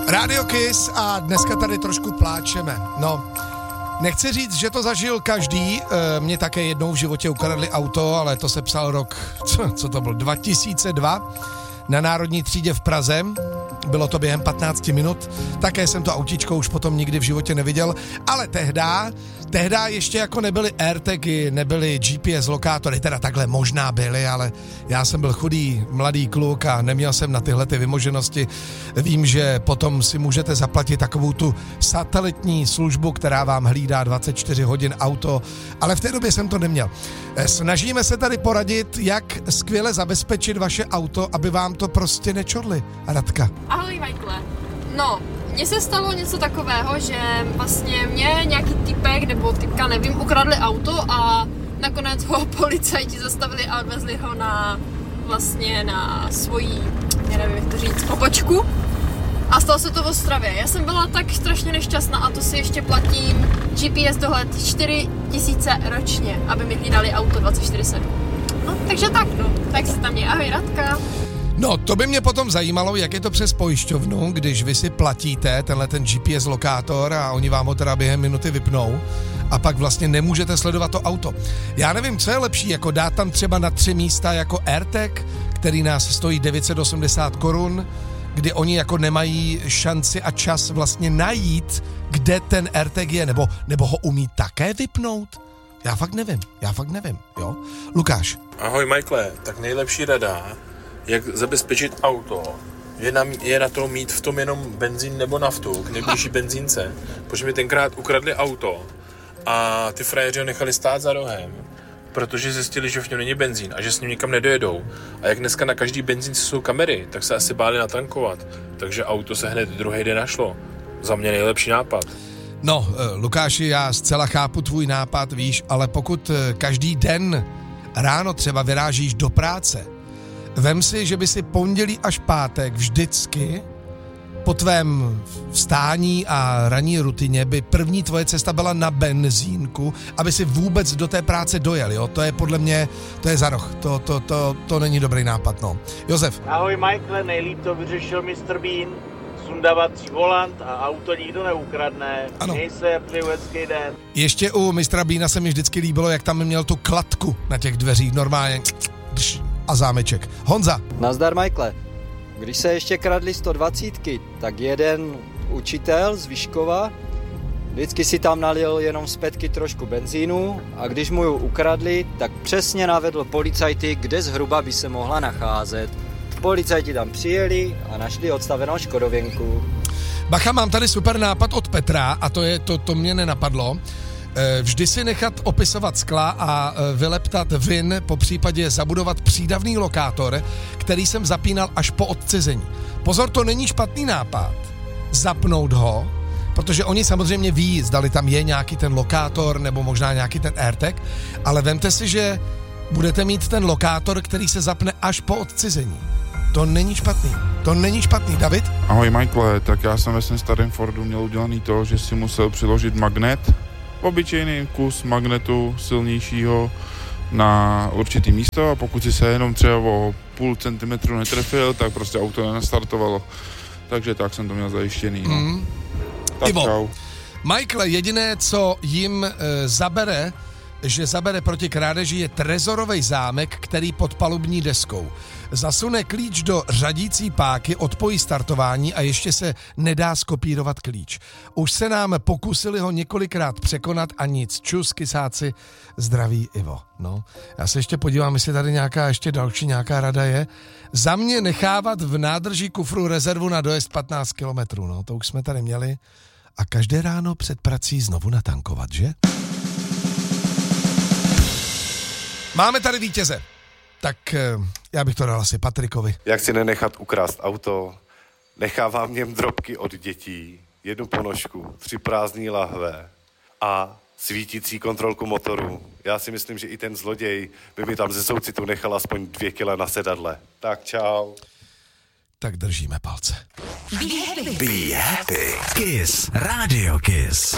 Radio Kiss a dneska tady trošku pláčeme. No, nechci říct, že to zažil každý, mě také jednou v životě ukradli auto, ale to se psal rok, co to byl, 2002, na Národní třídě v Praze. Bylo to během 15 minut, také jsem to autíčko už potom nikdy v životě neviděl, ale tehdy ještě jako nebyly AirTagy, nebyly GPS lokátory, teda takhle možná byly, ale já jsem byl chudý mladý kluk a neměl jsem na tyhle ty vymoženosti. Vím, že potom si můžete zaplatit takovou tu satelitní službu, která vám hlídá 24 hodin auto, ale v té době jsem to neměl. Snažíme se tady poradit, jak skvěle zabezpečit vaše auto, aby vám to prostě nečorli. Radka. Ahoj, Michaele. No, mně se stalo něco takového, že vlastně mě nějaký typek nebo typka, nevím, ukradli auto a nakonec ho policajti zastavili a odvezli ho na svoji, nevím, jak to říct, pobočku. A stalo se to v Ostravě. Já jsem byla tak strašně nešťastná a to si ještě platím GPS dohled 4 000 ročně, aby mi hlídali auto 24/7. No, takže tak, no. Tak se tam je. Ahoj, Radka. No, to by mě potom zajímalo, jak je to přes pojišťovnu, když vy si platíte tenhle ten GPS lokátor a oni vám ho teda během minuty vypnou a pak vlastně nemůžete sledovat to auto. Já nevím, co je lepší, jako dát tam třeba na 3 místa jako AirTag, který nás stojí 980 korun, kdy oni jako nemají šanci a čas vlastně najít, kde ten AirTag je, nebo ho umí také vypnout. Já fakt nevím, jo. Lukáš. Ahoj, Michaele, tak nejlepší rada, jak zabezpečit auto, je na to mít v tom jenom benzín nebo naftu k nejbližší benzínce, protože mi tenkrát ukradli auto a ty frajeři ho nechali stát za rohem, protože zjistili, že v něm není benzín a že s ním nikam nedojedou. A jak dneska na každý benzínce jsou kamery, tak se asi báli natankovat, takže auto se hned druhý den našlo. Za mě nejlepší nápad. No, Lukáši, já zcela chápu tvůj nápad, víš, ale pokud každý den ráno třeba vyrážíš do práce, vem si, že by si pondělí až pátek vždycky po tvém vstání a ranní rutině by první tvoje cesta byla na benzínku, aby si vůbec do té práce dojel, jo? To je podle mě, to je za roh, to není dobrý nápad, no. Josef. Ahoj, Michaele, nejlíp to vyřešil Mr. Bean. Sundavací volant a auto nikdo neukradne. Ano. Měj se, přeju hezký den. Ještě u Mistra Beana se mi vždycky líbilo, jak tam měl tu kladku na těch dveřích, normálně a zámeček. Honza. Nazdar, Michaele. Když se ještě kradli 120, tak jeden učitel z Vyškova vždycky si tam nalil jenom z petky trošku benzínu a když mu ji ukradli, tak přesně navedl policajty, kde zhruba by se mohla nacházet. Policajti tam přijeli a našli odstavenou škodověnku. Bacha, mám tady super nápad od Petra a to mě nenapadlo. Vždy si nechat opisovat skla a vyleptat VIN, po případě zabudovat přídavný lokátor, který jsem zapínal až po odcizení. Pozor, to není špatný nápad. Zapnout ho, protože oni samozřejmě ví, zdali tam je nějaký ten lokátor nebo možná nějaký ten AirTag, ale vemte si, že budete mít ten lokátor, který se zapne až po odcizení. To není špatný. David? Ahoj, Michaele, tak já jsem ve svém starém Fordu měl udělaný to, že si musel přiložit magnet, obyčejný kus magnetu silnějšího na určitý místo a pokud si se jenom třeba o půl centimetru netrefil, tak prostě auto nenastartovalo. Takže tak jsem to měl zajištěný. No. Tak Ivo, čau. Michael, jediné, co jim zabere proti krádeži, je trezorový zámek, který pod palubní deskou. Zasune klíč do řadící páky, odpojí startování a ještě se nedá skopírovat klíč. Už se nám pokusili ho několikrát překonat a nic. Čus, kysáci, zdraví Ivo. No, já se ještě podívám, jestli tady nějaká rada je. Za mě nechávat v nádrži kufru rezervu na dojezd 15 kilometrů. No, to už jsme tady měli. A každé ráno před prací znovu natankovat, že? Máme tady vítěze. Tak já bych to dal asi Patrikovi. Jak si nenechat ukrást auto, nechávám v něm drobky od dětí, 1 ponožku, 3 prázdné lahve a svítící kontrolku motoru. Já si myslím, že i ten zloděj by mi tam ze soucitu nechal aspoň 2 kila na sedadle. Tak čau. Tak držíme palce. Be happy. Kiss. Radio Kiss.